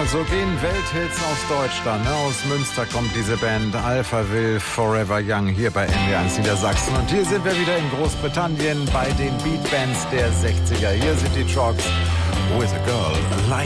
so gehen Welthits aus Deutschland. Ne? Aus Münster kommt diese Band Alpha Will Forever Young hier bei NDR1 Niedersachsen. Und hier sind wir wieder in Großbritannien bei den Beatbands der 60er. Hier sind die Trucks With a Girl Like